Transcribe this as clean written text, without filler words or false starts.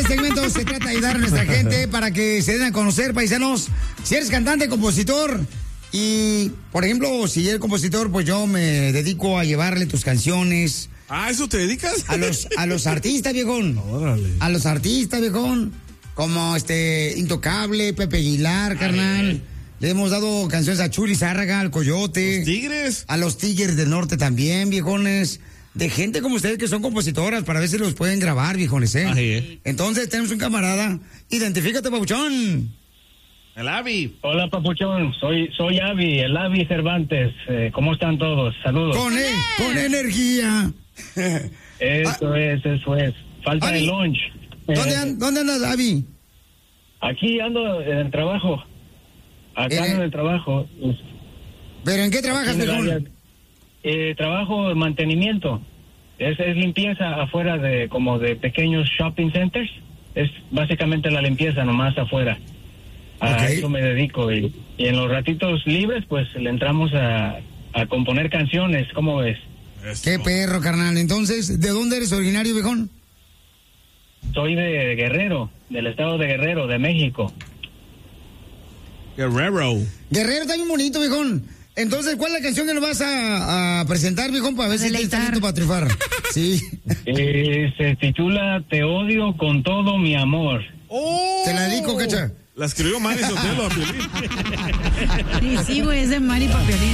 segmento se trata de ayudar a nuestra gente para que se den a conocer, paisanos. Si eres cantante, compositor, y, por ejemplo, si eres compositor, pues yo me dedico a llevarle tus canciones. Ah, ¿eso te dedicas? A los artistas, viejón. Órale. A los artistas, viejón. Como Intocable, Pepe Aguilar, carnal. Le hemos dado canciones a Churi Zárraga, al Coyote. ¿Los Tigres? A los Tigres del Norte también, viejones. De gente como ustedes que son compositoras para ver si los pueden grabar, viejones, ¿eh? Así es. Entonces tenemos un camarada. Identifícate, papuchón. El Avi. Hola, papuchón. Soy Avi, el Avi Cervantes. ¿Cómo están todos? Saludos. Con energía. Eso es. Falta Avi, el lunch. ¿Dónde andas, Avi? Aquí ando en el trabajo. Acá en el trabajo. ¿Pero en qué trabajas, viejón? Trabajo de mantenimiento. Es limpieza afuera de pequeños shopping centers. Es básicamente la limpieza nomás afuera. A eso me dedico. Y en los ratitos libres, pues le entramos a componer canciones. ¿Cómo ves? Eso. Qué perro, carnal. Entonces, ¿de dónde eres originario, viejón? Soy de Guerrero, del estado de Guerrero, de México. Guerrero está bien bonito, viejón. Entonces, ¿cuál es la canción que nos vas a presentar, viejón, para ver si estás listo para triunfar? Sí. Se titula Te odio con todo mi amor. ¡Oh! Te la dedico, cacha. La escribió Mari Sotelo a Piolín. Sí, güey, es de Mari Papiolín.